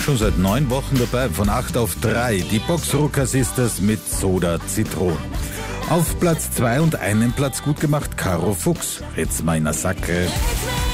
Schon seit 9 Wochen dabei, von 8 auf 3, die Boxrucker Sisters mit Soda Zitron. Auf Platz 2 und einen Platz gut gemacht, Caro Fuchs, Jetzt meiner Sacke.